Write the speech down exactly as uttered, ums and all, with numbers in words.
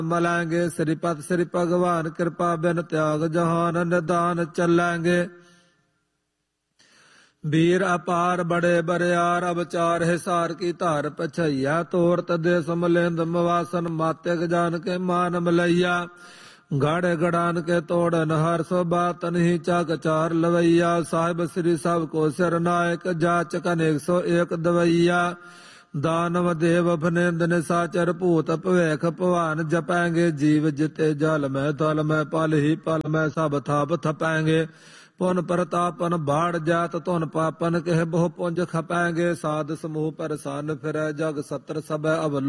मलेंगे। श्रीपत श्री भगवान कृपा बिन त्याग जहान निदान चलेंगे। वीर अपार बड़े बरियार अवचार हिसार की धार पछैया। तोरत दे समलिंद मवासन मात्यक जान के मान मलैया। गाड़े गड़ान के तोड़न हर सो बातन ही चाक चार लवैया। साहिब श्री सब को सिर नायक जाचक अनेक सौ एक दवैया। दानव देव भनेन्द्र निशाचर भूत भवेख भवान जपेंगे। जीव जिते जल में थल में पल ही पल में सब थाप थपेंगे। पुन प्रतापन बाढ़ जात तुन पापन कह बहु पुंज खपेंगे। साध समूह पर सन फिर जग सत्र सब अवलो